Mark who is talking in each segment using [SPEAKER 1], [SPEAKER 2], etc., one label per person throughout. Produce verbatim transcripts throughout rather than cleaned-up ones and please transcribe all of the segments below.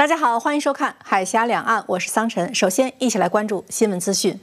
[SPEAKER 1] 大家好，欢迎收看《海峡两岸》，我是桑晨。首先，一起来关注新闻资讯。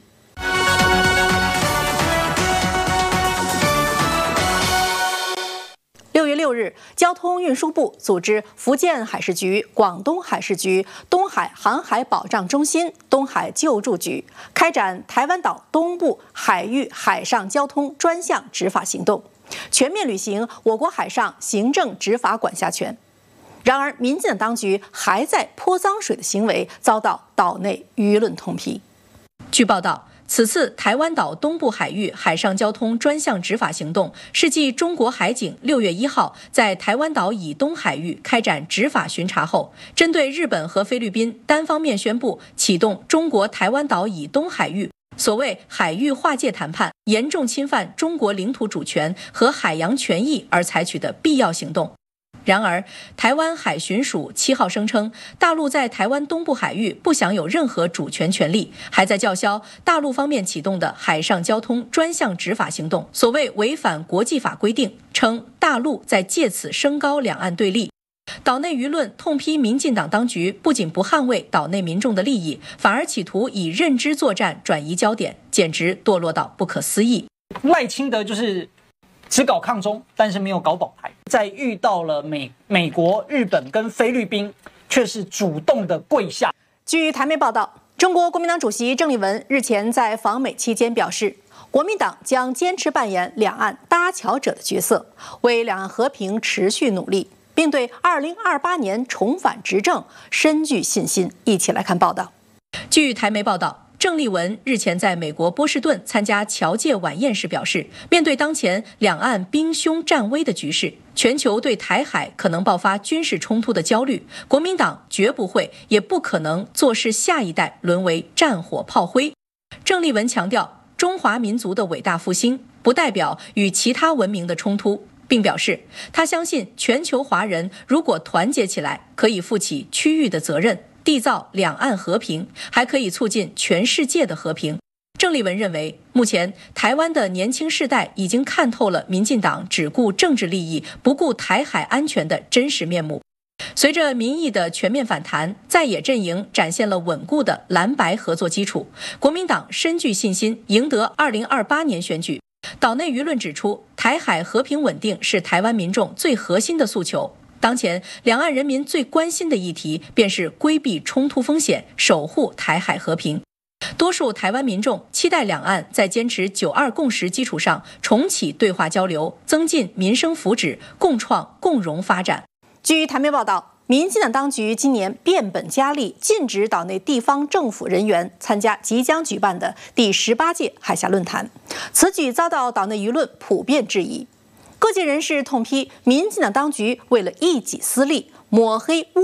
[SPEAKER 1] 六月六日，交通运输部组织福建海事局、广东海事局、东海航海保障中心、东海救助局开展台湾岛东部海域海上交通专项执法行动，全面履行我国海上行政执法管辖权。然而，民进党当局还在泼脏水的行为遭到岛内舆论痛批。据报道，此次台湾岛东部海域海上交通专项执法行动是继中国海警六月一号在台湾岛以东海域开展执法巡查后，针对日本和菲律宾单方面宣布启动中国台湾岛以东海域所谓海域划界谈判，严重侵犯中国领土主权和海洋权益而采取的必要行动。然而，台湾海巡署七号声称，大陆在台湾东部海域不享有任何主权权利，还在叫嚣大陆方面启动的海上交通专项执法行动，所谓违反国际法规定，称大陆在借此升高两岸对立。岛内舆论痛批民进党当局不仅不捍卫岛内民众的利益，反而企图以认知作战转移焦点，简直堕落到不可思议。
[SPEAKER 2] 赖清德就是只搞抗中，但是没有搞保台，在遇到了美美国、日本跟菲律宾，却是主动的跪下。
[SPEAKER 1] 据台媒报道，中国国民党主席郑丽文日前在访美期间表示，国民党将坚持扮演两岸搭桥者的角色，为两岸和平持续努力，并对二零二八年重返执政深具信心。一起来看报道。据台媒报道，郑丽文日前在美国波士顿参加侨界晚宴时表示，面对当前两岸兵凶战危的局势，全球对台海可能爆发军事冲突的焦虑，国民党绝不会也不可能坐视下一代沦为战火炮灰。郑丽文强调，中华民族的伟大复兴不代表与其他文明的冲突，并表示他相信全球华人如果团结起来，可以负起区域的责任，缔造两岸和平，还可以促进全世界的和平。郑丽文认为，目前台湾的年轻世代已经看透了民进党只顾政治利益、不顾台海安全的真实面目。随着民意的全面反弹，在野阵营展现了稳固的蓝白合作基础，国民党深具信心赢得二零二八年选举。岛内舆论指出，台海和平稳定是台湾民众最核心的诉求。当前两岸人民最关心的议题便是规避冲突风险，守护台海和平。多数台湾民众期待两岸在坚持九二共识基础上重启对话交流，增进民生福祉，共创共荣发展。据台媒报道，民进党当局今年变本加厉，禁止岛内地方政府人员参加即将举办的第十八届海峡论坛，此举遭到岛内舆论普遍质疑。各界人士痛批民进党当局为了一己私利，抹黑污